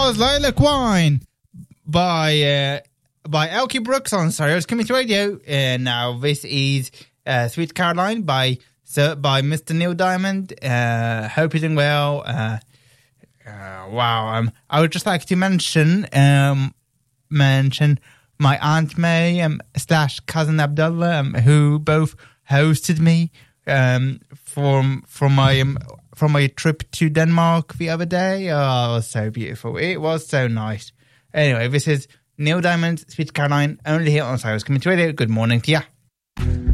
was Lilac Wine by Elkie Brooks on Cyrus Community Radio. And now this is Sweet Caroline by Mr. Neil Diamond. Hope you're doing well. Wow. I would just like to mention my Aunt May / cousin Abdullah, who both hosted me from my trip to Denmark the other day. Oh, it was so beautiful. It was so nice. Anyway, this is Neil Diamond's Sweet Caroline, only here on Cyrus Community Radio. Good morning to ya.